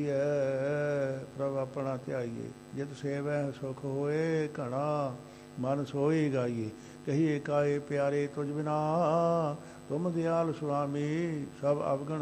ਪ੍ਰਭ ਆਪਣਾ ਧਿਆਈਏ। ਜਿਤ ਸੇਵੈ ਸੁਖ ਹੋਏ ਘਣਾ, ਮਨ ਸੋਈ ਗਾਈਏ। ਕਹੀਏ ਕਾਏ ਪਿਆਰੇ ਤੁਝ ਬਿਨਾ, ਤੁਮ ਦਿਆਲ ਸੁਆਮੀ, ਸਭ ਅਵਗਣ